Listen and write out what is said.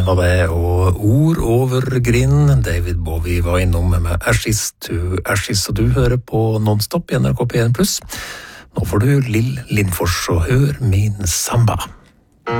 var det, og Ord over grind. David Bowie var innom med Ashes to Ashes, og du hører på Nonstop i NRK P1+. Nå får du Lill Lindfors og Hør min samba.